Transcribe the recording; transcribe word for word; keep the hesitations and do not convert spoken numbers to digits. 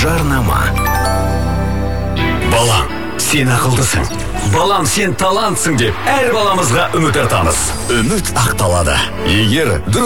жарнама. Балам, сен ақылдысың. Балам, сен талантсың деп әр баламызға үміт артамыз. Үміт ақталады. Егер